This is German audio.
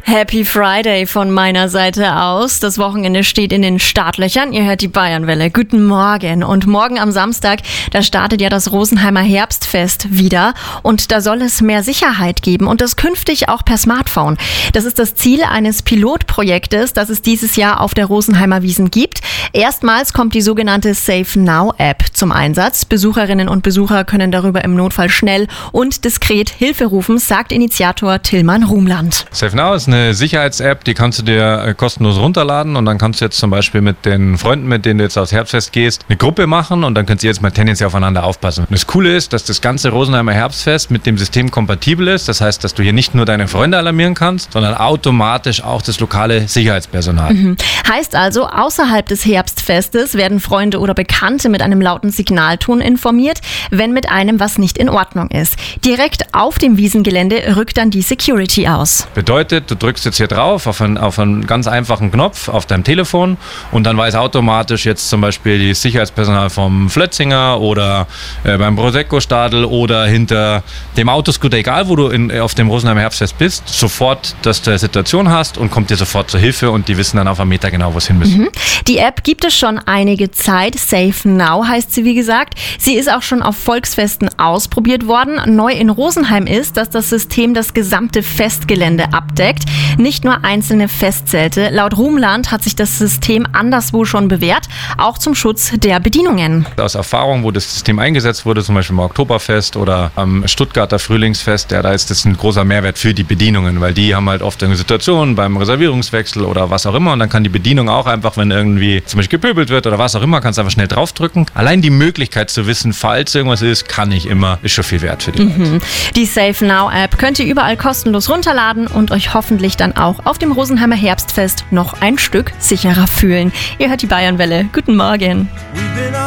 Happy Friday von meiner Seite aus. Das Wochenende steht in den Startlöchern. Ihr hört die Bayernwelle. Guten Morgen. Und morgen am Samstag, da startet ja das Rosenheimer Herbstfest wieder. Und da soll es mehr Sicherheit geben und das künftig auch per Smartphone. Das ist das Ziel eines Pilotprojektes, das es dieses Jahr auf der Rosenheimer Wiesn gibt. Erstmals kommt die sogenannte Safe Now App zum Einsatz. Besucherinnen und Besucher können darüber im Notfall schnell und diskret Hilfe rufen, sagt Initiator Tillmann Rumland. Safe Now ist eine Sicherheits-App, die kannst du dir kostenlos runterladen und dann kannst du jetzt zum Beispiel mit den Freunden, mit denen du jetzt aufs Herbstfest gehst, eine Gruppe machen und dann könnt ihr jetzt mal tendenziell aufeinander aufpassen. Und das Coole ist, dass das ganze Rosenheimer Herbstfest mit dem System kompatibel ist. Das heißt, dass du hier nicht nur deine Freunde alarmieren kannst, sondern automatisch auch das lokale Sicherheitspersonal. Heißt also, außerhalb des Herbstfestes werden Freunde oder Bekannte mit einem lauten Signalton informiert, wenn mit einem was nicht in Ordnung ist. Direkt auf dem Wiesengelände rückt dann die Security aus. Bedeutet, du drückst jetzt hier drauf auf einen ganz einfachen Knopf auf deinem Telefon und dann weiß automatisch jetzt zum Beispiel das Sicherheitspersonal vom Flötzinger oder beim Prosecco-Stadel oder hinter dem Autoscooter, egal wo du auf dem Rosenheimer Herbstfest bist, sofort, dass du eine Situation hast und kommt dir sofort zur Hilfe und die wissen dann auf einen Meter genau, wo es hin müssen. Die App gibt es schon einige Zeit. Safe Now heißt sie, wie gesagt. Sie ist auch schon auf Volksfesten ausprobiert worden. Neu in Rosenheim ist, dass das System das gesamte Festgelände abdeckt, nicht nur einzelne Festzelte. Laut Rumland hat sich das System anderswo schon bewährt, auch zum Schutz der Bedienungen. Aus Erfahrung, wo das System eingesetzt wurde, zum Beispiel am Oktoberfest oder am Stuttgarter Frühlingsfest, da ist das ein großer Mehrwert für die Bedienungen, weil die haben halt oft eine Situation beim Reservierungswechsel oder was auch immer und dann kann die Bedienung auch einfach, wenn irgendwie zum Beispiel gepöbelt wird oder was auch immer, kannst du einfach schnell draufdrücken. Allein die Möglichkeit zu wissen, falls irgendwas ist, kann ich immer, ist schon viel wert für die Leute. Die Safe Now App könnt ihr überall kostenlos runterladen und euch hoffentlich dann auch auf dem Rosenheimer Herbstfest noch ein Stück sicherer fühlen. Ihr hört die Bayernwelle. Guten Morgen.